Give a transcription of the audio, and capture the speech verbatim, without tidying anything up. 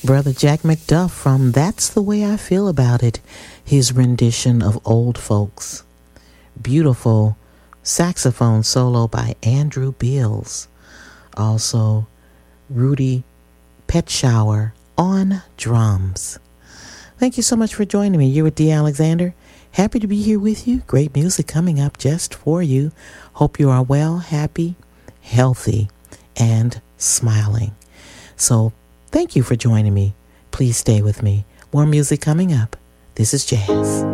Brother Jack McDuff from That's the Way I Feel About It, his rendition of Old Folks. Beautiful saxophone solo by Andrew Beals. Also, Rudy Petschower on drums. Thank you so much for joining me. You're with Dee Alexander. Happy to be here with you. Great music coming up just for you. Hope you are well, happy, healthy, and smiling. So thank you for joining me. Please stay with me. More music coming up. This is Jazz.